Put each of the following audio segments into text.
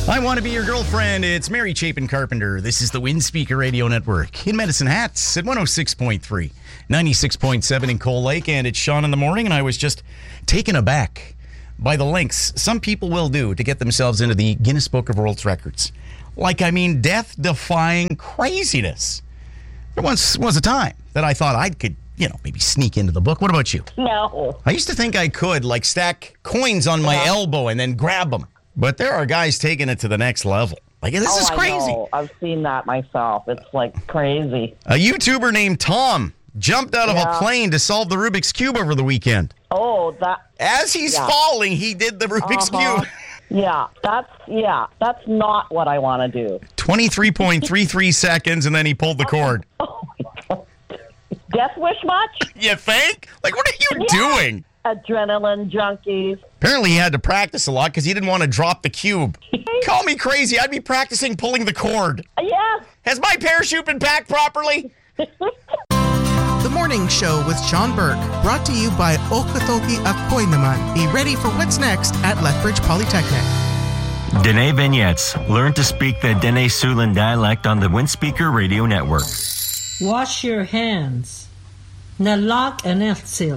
I want to be your girlfriend. It's Mary Chapin Carpenter. This is the Windspeaker Radio Network in Medicine Hats at 106.3, 96.7 in Coal Lake. And it's Sean in the morning, and I was just taken aback by the lengths some people will do to get themselves into the Guinness Book of World Records. Death-defying craziness. There was a time that I thought I could, maybe sneak into the book. What about you? No. I used to think I could, stack coins on my elbow and then grab them. But there are guys taking it to the next level. This is crazy. I know. I've seen that myself. It's crazy. A YouTuber named Tom jumped out of a plane to solve the Rubik's Cube over the weekend. Oh, that. As he's falling, he did the Rubik's Cube. Yeah, that's not what I want to do. 23.33 seconds, and then he pulled the cord. Oh, my God. Death wish much? You think? What are you doing? Adrenaline junkies. Apparently he had to practice a lot because he didn't want to drop the cube. Call me crazy. I'd be practicing pulling the cord. Yes. Has my parachute been packed properly? The Morning Show with Sean Burke, brought to you by Okotogi Akoy Naman. Be ready for what's next at Lethbridge Polytechnic. Dene Vignettes. Learn to speak the Dene Siouxland dialect on the Windspeaker Radio Network. Wash your hands. Nalak anefsil.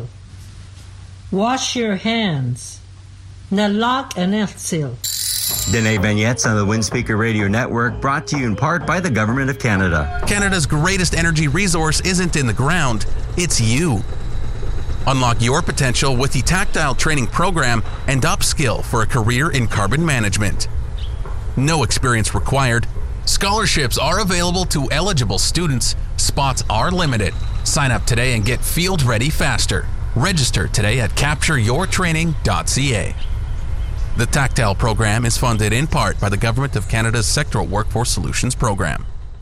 Wash your hands. Nalak anefsil. Dene Vignettes on the Windspeaker Radio Network, brought to you in part by the Government of Canada. Canada's greatest energy resource isn't in the ground, it's you. Unlock your potential with the Tactile Training Program and upskill for a career in carbon management. No experience required. Scholarships are available to eligible students. Spots are limited. Sign up today and get field ready faster. Register today at captureyourtraining.ca. The Tactile program is funded in part by the Government of Canada's Sectoral Workforce Solutions Program.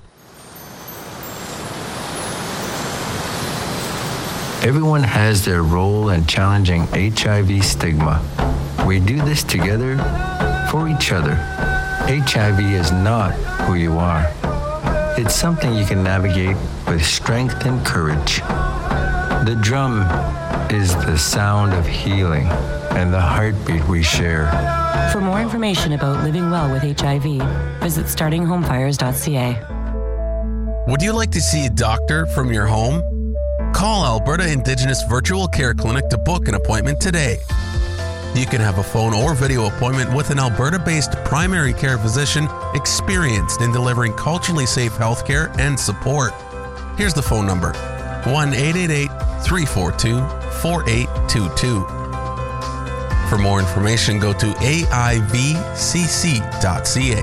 Everyone has their role in challenging HIV stigma. We do this together for each other. HIV is not who you are. It's something you can navigate with strength and courage. The drum is the sound of healing and the heartbeat we share. For more information about living well with HIV, visit startinghomefires.ca. Would you like to see a doctor from your home? Call Alberta Indigenous Virtual Care Clinic to book an appointment today. You can have a phone or video appointment with an Alberta-based primary care physician experienced in delivering culturally safe healthcare and support. Here's the phone number: 1-888-342-4822. For more information, go to aivcc.ca.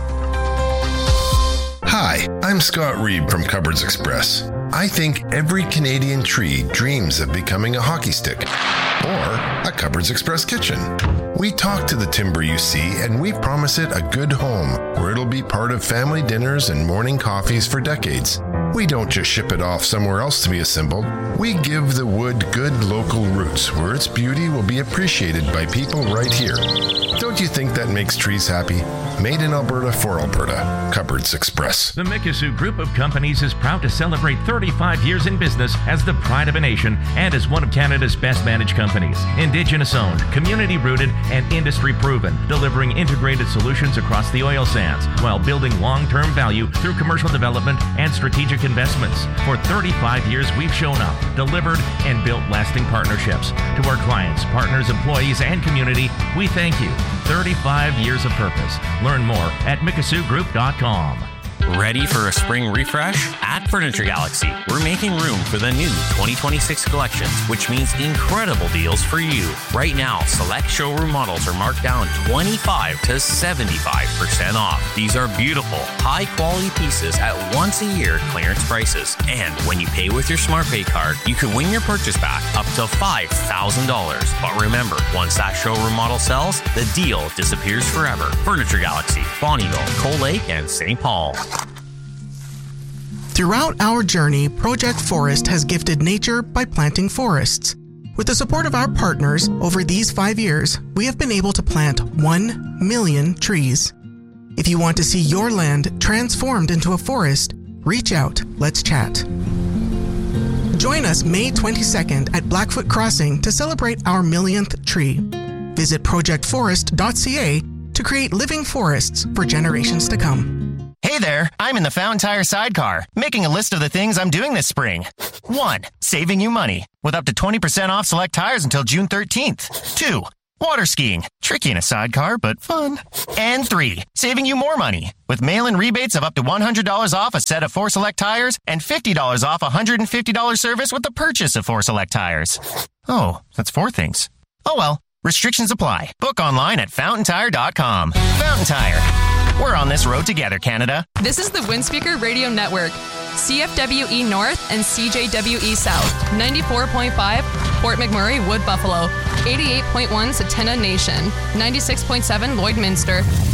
Hi, I'm Scott Reed from Cupboards Express. I think every Canadian tree dreams of becoming a hockey stick or a Cupboards Express kitchen. We talk to the timber you see, and we promise it a good home where it'll be part of family dinners and morning coffees for decades. We don't just ship it off somewhere else to be assembled. We give the wood good local roots where its beauty will be appreciated by people right here. Don't you think that makes trees happy? Made in Alberta for Alberta. Cupboards Express. The Mikisew Group of Companies is proud to celebrate 35 years in business as the pride of a nation and as one of Canada's best managed companies. Indigenous owned, community rooted, and industry proven, delivering integrated solutions across the oil sands while building long-term value through commercial development and strategic investments. For 35 years, we've shown up, delivered, and built lasting partnerships. To our clients, partners, employees, and community, we thank you. 35 years of purpose. Learn more at MikisewGroup.com. Ready for a spring refresh? At Furniture Galaxy, we're making room for the new 2026 collections, which means incredible deals for you. Right now, select showroom models are marked down 25 to 75% off. These are beautiful, high-quality pieces at once-a-year clearance prices. And when you pay with your SmartPay card, you can win your purchase back up to $5,000. But remember, once that showroom model sells, the deal disappears forever. Furniture Galaxy, Bonnyville, Coal Lake, and St. Paul. Throughout our journey, Project Forest has gifted nature by planting forests. With the support of our partners, over these 5 years, we have been able to plant 1 million trees. If you want to see your land transformed into a forest, reach out. Let's chat. Join us May 22nd at Blackfoot Crossing to celebrate our millionth tree. Visit projectforest.ca to to create living forests for generations to come. Hey there, I'm in the Fountain Tire sidecar, making a list of the things I'm doing this spring. 1. Saving you money, with up to 20% off select tires until June 13th. 2. Water skiing, tricky in a sidecar, but fun. And 3. Saving you more money, with mail-in rebates of up to $100 off a set of 4 select tires and $50 off a $150 service with the purchase of 4 select tires. Oh, that's 4 things. Oh well, restrictions apply. Book online at fountaintire.com. Fountain Tire. We're on this road together, Canada. This is the Windspeaker Radio Network. CFWE North and CJWE South. 94.5 Fort McMurray, Wood Buffalo. 88.1 Satena Nation. 96.7 Lloydminster.